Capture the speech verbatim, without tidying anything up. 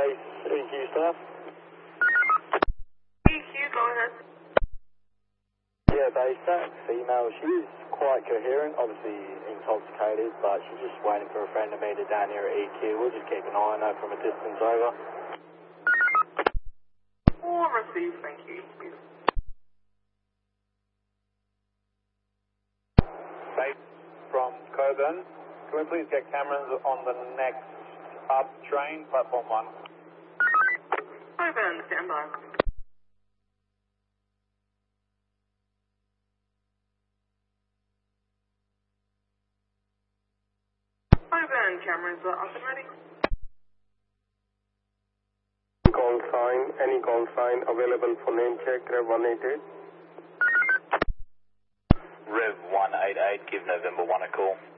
base E Q staff. E Q, go ahead. Yeah, base that female, she's quite coherent, obviously intoxicated, but she's just waiting for a friend to meet her down here at E Q. We'll just keep an eye on her from a distance over. All received, thank you, E Q. Base from Coburn, can we please get cameras on the next up train, platform one? Coburn, stand by. Coburn, cameras are up and ready. Call sign, any call sign available for name check, Rev one eight eight. Rev one eight eight, give November one a call.